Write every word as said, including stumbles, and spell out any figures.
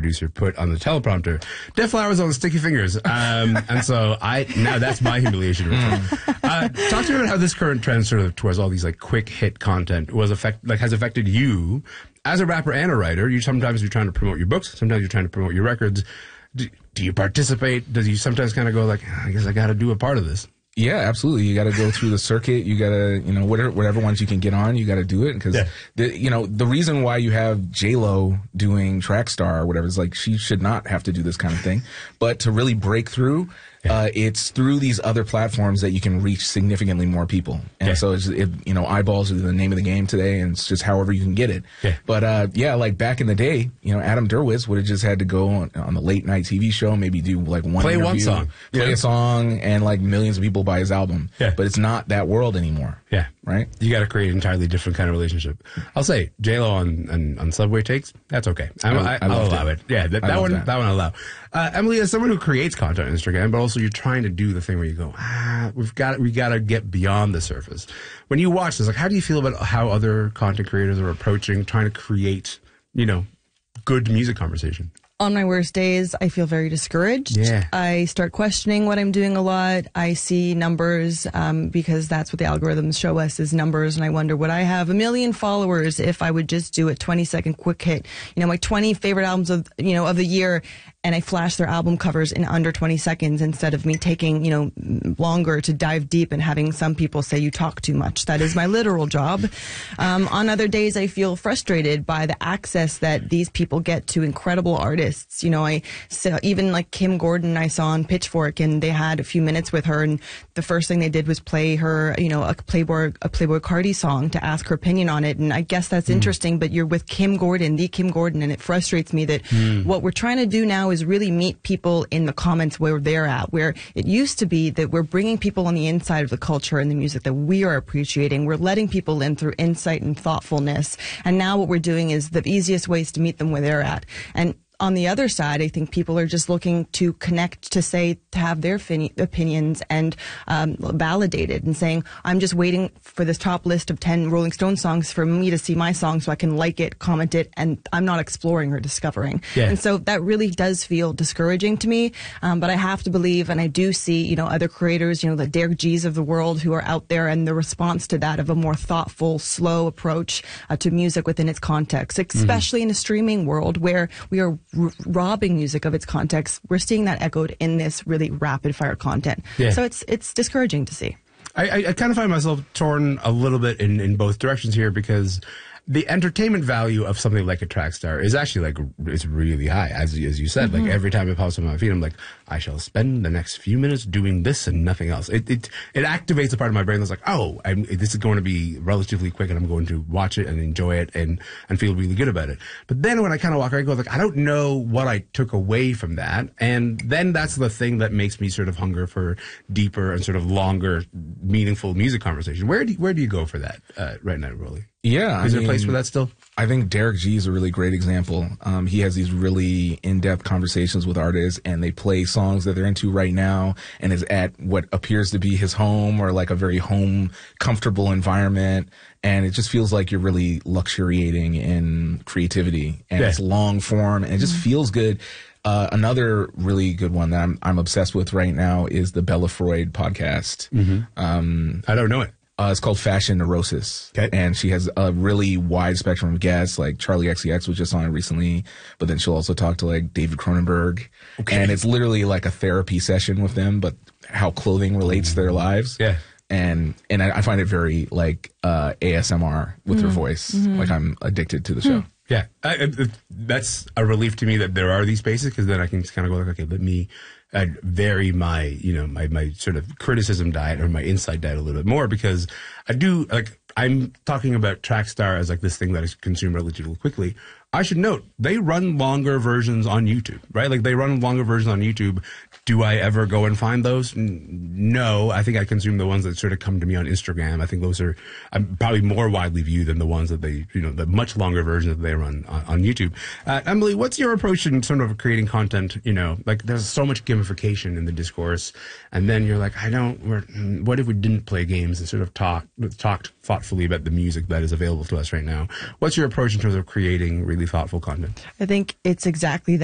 producer, put on the teleprompter, Death Flowers on the Sticky Fingers. Um, and so I, now that's my humiliation ritual. uh, talk to me about how this current trend sort of towards all these like quick hit content was affect, like has affected you as a rapper and a writer. You sometimes you're trying to promote your books, sometimes you're trying to promote your records. Do, do you participate? Does you sometimes kind of go like, I guess I got to do a part of this? Yeah, absolutely. You got to go through the circuit. You got to, you know, whatever, whatever ones you can get on, you got to do it. Because, yeah. the, you know, the reason why you have J-Lo doing Trackstar or whatever is like she should not have to do this kind of thing. But to really break through, yeah. uh, it's through these other platforms that you can reach significantly more people. And yeah. so, it's, it, you know, eyeballs are the name of the game today, and it's just however you can get it. Yeah. But, uh, yeah, like back in the day, you know, Adam Derwitz would have just had to go on, on the late night T V show, maybe do like one Play interview, one song. Play yeah. a song, and like millions of people buy his album. Yeah. But it's not that world anymore. Yeah. Right? You got to create an entirely different kind of relationship. I'll say J-Lo on, on, on Subway Takes, that's okay. I'm, I, I, I'll allow it. it. Yeah, that, that one that. that one I'll allow. Uh, Emily, as someone who creates content on Instagram, but also you're trying to do the thing where you go, ah, we've got we got to get beyond the surface. When you watch this, like, how do you feel about how other content creators are approaching trying to create, you know, good music conversation? On my worst days, I feel very discouraged. Yeah. I start questioning what I'm doing a lot. I see numbers um, because that's what the algorithms show us is numbers. And I wonder, would I have a million followers if I would just do a twenty second quick hit? You know, my twenty favorite albums of, you know, of the year, and I flash their album covers in under twenty seconds instead of me taking, you know, longer to dive deep and having some people say you talk too much. That is my literal job. Um, on other days, I feel frustrated by the access that these people get to incredible artists. You know, I so even like Kim Gordon I saw on Pitchfork, and they had a few minutes with her, and the first thing they did was play her, you know, a Playboy a Playboy Carti song to ask her opinion on it. And I guess that's mm. interesting, but you're with Kim Gordon, the Kim Gordon, and it frustrates me that mm. what we're trying to do now is really meet people in the comments where they're at, where it used to be that we're bringing people on the inside of the culture and the music that we are appreciating. We're letting people in through insight and thoughtfulness. And now what we're doing is the easiest ways to meet them where they're at. And on the other side, I think people are just looking to connect, to say, to have their fin- opinions and um, validated, and saying, I'm just waiting for this top list of ten Rolling Stone songs for me to see my song so I can like it, comment it, and I'm not exploring or discovering. Yeah. And so that really does feel discouraging to me. Um, but I have to believe, and I do see, you know, other creators, you know, the Derek G's of the world who are out there, and the response to that of a more thoughtful, slow approach uh, to music within its context, especially mm-hmm. in a streaming world where we are R- robbing music of its context. We're seeing that echoed in this really rapid fire content. Yeah. So it's it's discouraging to see. I, I, I kind of find myself torn a little bit in, in both directions here, because the entertainment value of something like a Trackstar is actually like, it's really high. As, as you said, mm-hmm. like every time it pops on my feed, I'm like, I shall spend the next few minutes doing this and nothing else. It it, it activates a part of my brain that's like, oh, I'm, this is going to be relatively quick and I'm going to watch it and enjoy it and, and feel really good about it. But then when I kind of walk, I go like, I don't know what I took away from that. And then that's the thing that makes me sort of hunger for deeper and sort of longer, meaningful music conversation. Where do, where do you go for that uh, right now, Rolly? Yeah. Is I there mean, a place for that still? I think Derek G is a really great example. Um, he has these really in-depth conversations with artists, and they play songs that they're into right now, and is at what appears to be his home, or like a very home, comfortable environment. And it just feels like you're really luxuriating in creativity, and yeah. it's long form, and it just mm-hmm. feels good. Uh, another really good one that I'm, I'm obsessed with right now is the Bella Freud podcast. Mm-hmm. Um, I don't know it. Uh, it's called Fashion Neurosis. Okay. And she has a really wide spectrum of guests, like Charlie X C X was just on it recently, but then she'll also talk to like David Cronenberg. Okay. And it's literally like a therapy session with them, but how clothing relates mm-hmm. to their lives. Yeah. And and I, I find it very like uh, A S M R with mm-hmm. her voice. Mm-hmm. Like I'm addicted to the show. Mm. Yeah. I, I, that's a relief to me that there are these spaces, because then I can just kind of go like, okay, let me uh, vary my, you know, my, my sort of criticism diet or my insight diet a little bit more, because I do, like, I'm talking about Trackstar as like this thing that is consumed relatively quickly. I should note, they run longer versions on YouTube, right? Like they run longer versions on YouTube. Do I ever go and find those? No, I think I consume the ones that sort of come to me on Instagram. I think those are um, probably more widely viewed than the ones that they, you know, the much longer versions that they run on, on YouTube. Uh, Emily, what's your approach in sort of creating content? You know, like there's so much gamification in the discourse, and then you're like, I don't, we're, what if we didn't play games and sort of talk, talked thoughtfully about the music that is available to us right now? What's your approach in terms of creating really thoughtful content? I think it's exactly that.